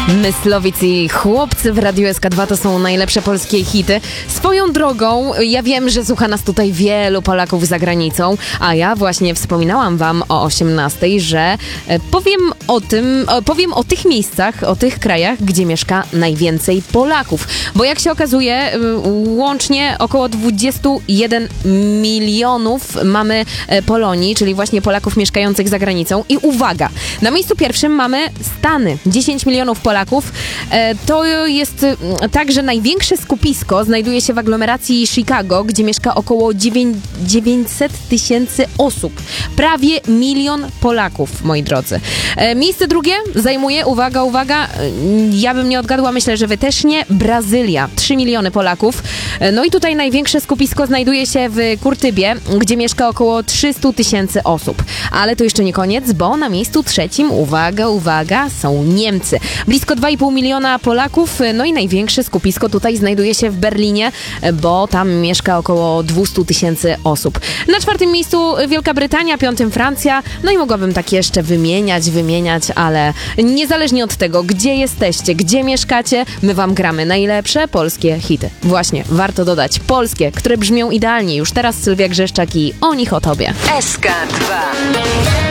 Myslowic i Chłopcy w Radiu SK2 to są najlepsze polskie hity. Swoją drogą, ja wiem, że słucha nas tutaj wielu Polaków za granicą, a ja właśnie wspominałam wam o 18:00, że powiem o tych miejscach, o tych krajach, gdzie mieszka najwięcej Polaków. Bo jak się okazuje, łącznie około 21 milionów mamy Polonii, czyli właśnie Polaków mieszkających za granicą. I uwaga, na miejscu pierwszym mamy Stany. 10 milionów Polaków. To jest tak, że największe skupisko znajduje się w aglomeracji Chicago, gdzie mieszka około 900 tysięcy osób. Prawie 1 milion Polaków, moi drodzy. Miejsce drugie zajmuje, uwaga, ja bym nie odgadła, myślę, że wy też nie, Brazylia. 3 miliony Polaków. No i tutaj największe skupisko znajduje się w Kurtybie, gdzie mieszka około 300 tysięcy osób. Ale to jeszcze nie koniec, bo na miejscu trzecim, uwaga, są Niemcy. Blisko 2,5 miliona Polaków, no i największe skupisko tutaj znajduje się w Berlinie, bo tam mieszka około 200 tysięcy osób. Na czwartym miejscu Wielka Brytania, piątym Francja, no i mogłabym tak jeszcze wymieniać, ale niezależnie od tego, gdzie jesteście, gdzie mieszkacie, my wam gramy najlepsze polskie hity. Właśnie, warto dodać polskie, które brzmią idealnie. Już teraz Sylwia Grzeszczak i O nich o tobie. SK2